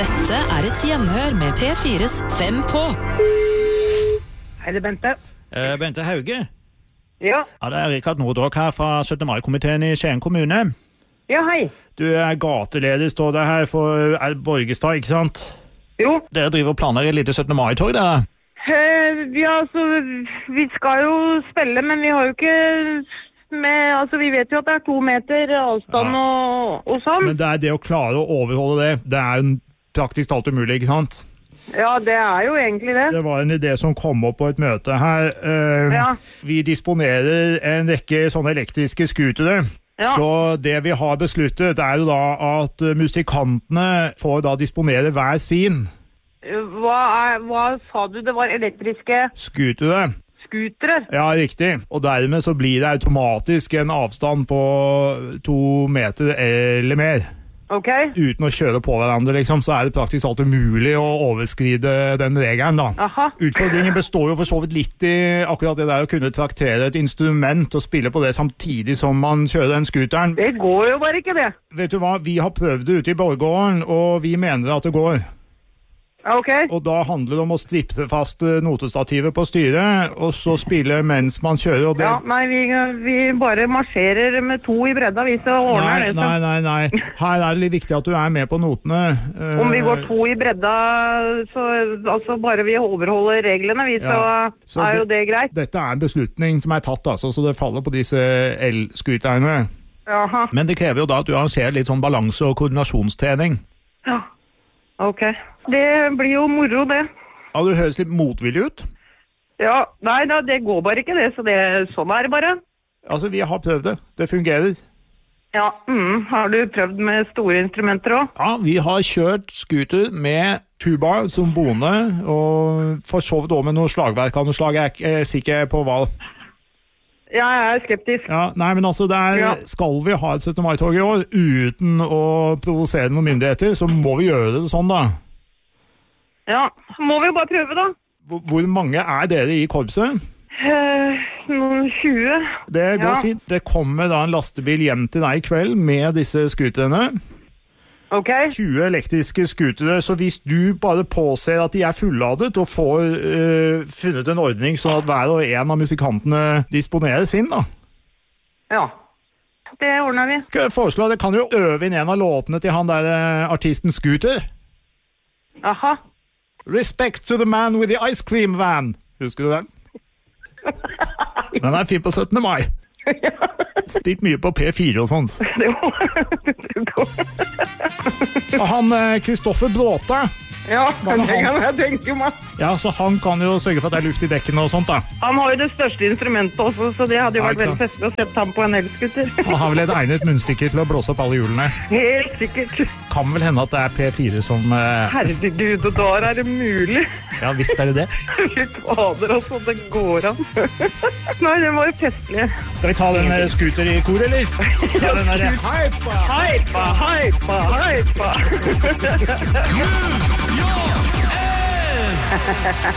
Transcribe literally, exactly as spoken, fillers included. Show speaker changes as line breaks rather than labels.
Dette er et gjenhør med P fires Fem på.
Hei, det er Bente.
Uh, Bente Hauge?
Ja.
Ja, det er Rikard Nordrock her fra syttende mai-komiteen i Skien kommune.
Ja, hei.
Du er gateleder, står det her for er Borgestad, ikke sant?
Jo.
Dere driver og planlegger et lite syttende mai-tog, dere?
Eh, ja, altså, vi skal jo spille, men vi har jo ikke... Med, altså, vi vet jo at det er to meter avstand ja. og, og sånn.
Men det er det å klare å overholde det. Det er jo praktisk alt umulig, ikke sant?
Ja, det er jo egentlig det.
Det var en idé som kom opp på et møte her. Uh, ja. Vi disponerer en rekke sånne elektriske skutere. Ja. Så det vi har besluttet er jo da at musikantene får da disponere hver sin.
Hva, er, hva sa du? Det var elektriske...
Skutere.
Skutere?
Ja, riktig. Og dermed så blir det automatisk en avstand på to meter eller mer.
Ok.
Uten å kjøre på hverandre, liksom, så er det praktisk alt umulig å overskride den regelen, da.
Aha.
Utfordringen består jo for så vidt litt i akkurat det der å kunne traktere et instrument og spille på det samtidig som man kjører den skuteren.
Det går jo bare ikke det.
Vet du hva, vi har prøvd det ute i Borggården, og vi mener at det går.
Okay.
Og da handler det om å strippe fast notestativet på styret, og så spille mens man kjører. Og det...
Ja, nei, vi, vi bare marsjerer med to i bredda, hvis det ordner
nei,
det.
Nei, nei, nei. Her er det litt viktig at du er med på notene.
Om vi går to i bredda, så altså bare vi overholder reglene, vi, så, ja. så er det, jo det greit.
Dette er en beslutning som er tatt, altså, så det faller på disse el-skuterne.
Jaha.
Men det krever jo da at du arrangerer litt sånn balanse- og koordinasjonstrening.
Ja. Ok. Det blir jo moro, det.
Ja, du høres litt motvillig ut.
Ja, nei da, det går bare ikke det, så det, sånn er det bare.
Altså, vi har prøvd det. Det fungerer.
Ja, mm, har du prøvd med store instrumenter også?
Ja, vi har kjørt skuter med tuba som bonde, og for så vidt også med noe slagverk av noe slag. Jeg er ikke sikker på hva.
Ja, jeg er skeptisk.
Ja, nei, men altså, det er, ja. Skal vi ha et syttende mai-tog i år uten å provosere noen myndigheter, så må vi gjøre det sånn, da.
Ja, må vi jo bare prøve, da.
Hvor, hvor mange er dere i korpset?
Uh, noen tjue.
Det går
ja.
fint. Det kommer da en lastebil hjem til deg i kveld med disse skuterne.
Ok.
tjue elektriske skutere, så hvis du bare påser at de er fulladet og får uh, funnet en ordning sånn at hver og en av musikantene disponerer sin, da.
Ja, det ordner vi.
Skal jeg foreslå, det kan jo øve inn en av låtene til han der uh, artisten Scooter.
Aha.
Respect to the man with the ice cream van. Husker du den? Den er fin på syttende mai.
Ja.
Spilt mye på P fire og sånt.
Det var...
Og han Kristoffer Bråta.
Ja, det kan jeg tenke meg.
Ja, så han kan jo sørge for at det er luft i dekkene og sånt, da.
Han har jo det største instrumentet også, så det hadde jo vært veldig festlig å sette ham på en elskutter.
Han har vel et egnet munnstykke til å blåse opp alle hjulene.
Helt sikkert.
Kan vel hende at det er P fire som... Uh...
Herregud, og da er det mulig.
Ja, visst er det det.
Litt fader også, det går an. Nei, det var jo festlig.
Skal vi ta den skuter i kor, eller? Ta den der... Hypa!
Hypa, hypa, hypa!